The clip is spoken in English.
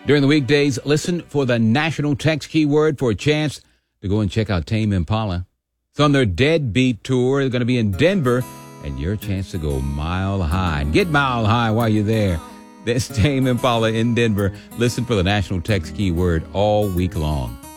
During the weekdays, listen for the national text keyword for a chance to go and check out Tame Impala. It's on their Deadbeat Tour. They're going to be in Denver, and your chance to go mile high. And get mile high while you're there. This Tame Impala in Denver. Listen for the national text keyword all week long.